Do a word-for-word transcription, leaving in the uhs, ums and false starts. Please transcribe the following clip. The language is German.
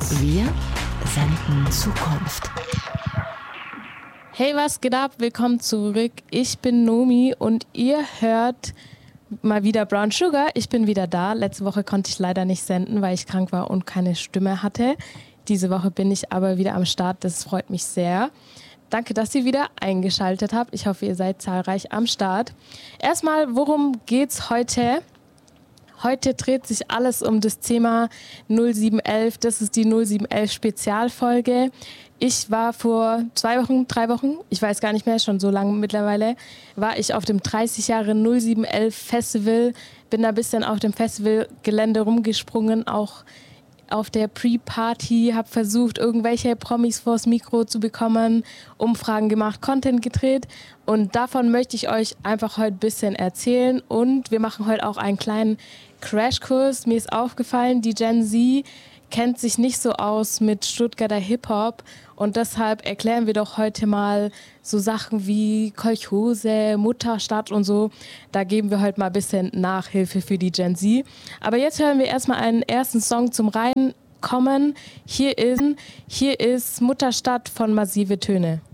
Wir senden Zukunft. Hey, was geht ab? Willkommen zurück. Ich bin Nomi und ihr hört mal wieder Brown Sugar. Ich bin wieder da. Letzte Woche konnte ich leider nicht senden, weil ich krank war und keine Stimme hatte. Diese Woche bin ich aber wieder am Start. Das freut mich sehr. Danke, dass ihr wieder eingeschaltet habt. Ich hoffe, ihr seid zahlreich am Start. Erstmal, worum geht's heute? Heute dreht sich alles um das Thema null sieben elf. Das ist die null sieben elf Spezialfolge. Ich war vor zwei Wochen, drei Wochen, ich weiß gar nicht mehr, schon so lange mittlerweile, war ich auf dem dreißig Jahre null sieben elf Festival. Bin da ein bisschen auf dem Festivalgelände rumgesprungen, auch auf der Pre-Party, habe versucht, irgendwelche Promis vors Mikro zu bekommen, Umfragen gemacht, Content gedreht und davon möchte ich euch einfach heute ein bisschen erzählen und wir machen heute auch einen kleinen Crashkurs. Mir ist aufgefallen, die Gen Z kennt sich nicht so aus mit Stuttgarter Hip-Hop und deshalb erklären wir doch heute mal so Sachen wie Kolchose, Mutterstadt und so. Da geben wir heute mal ein bisschen Nachhilfe für die Gen Z. Aber jetzt hören wir erstmal einen ersten Song zum Reinkommen. Hier ist, hier ist Mutterstadt von Massive Töne.